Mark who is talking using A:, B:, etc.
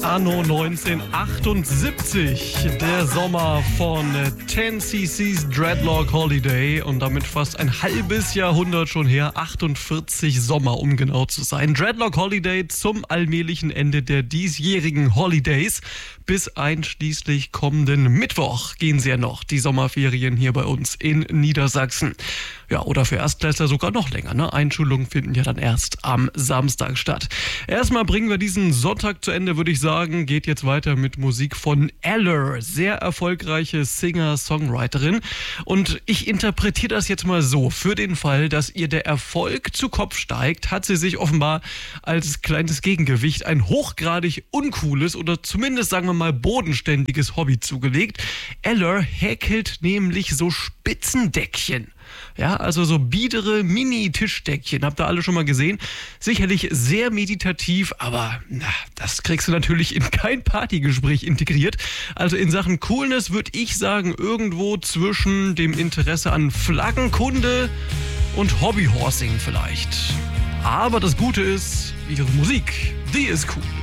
A: Anno 1978, der Sommer von 10cc's Dreadlock Holiday und damit fast ein halbes Jahrhundert schon her, 48 Sommer, um genau zu sein. Dreadlock Holiday zum allmählichen Ende der diesjährigen Holidays. Bis einschließlich kommenden Mittwoch gehen sie ja noch, die Sommerferien hier bei uns in Niedersachsen. Ja, oder für Erstklässler sogar noch länger, ne? Einschulungen finden ja dann erst am Samstag statt. Erstmal bringen wir diesen Sonntag zu Ende, würde ich sagen. Geht jetzt weiter mit Musik von Eller, sehr erfolgreiche Singer-Songwriterin. Und ich interpretiere das jetzt mal so. Für den Fall, dass ihr der Erfolg zu Kopf steigt, hat sie sich offenbar als kleines Gegengewicht ein hochgradig uncooles oder zumindest, sagen wir mal, bodenständiges Hobby zugelegt. Eller häkelt nämlich so Spitzendeckchen. Ja, also so biedere Mini-Tischdeckchen. Habt ihr alle schon mal gesehen? Sicherlich sehr meditativ, aber das kriegst du natürlich in kein Partygespräch integriert. Also in Sachen Coolness würde ich sagen, irgendwo zwischen dem Interesse an Flaggenkunde und Hobbyhorsing vielleicht. Aber das Gute ist, ihre Musik, die ist cool.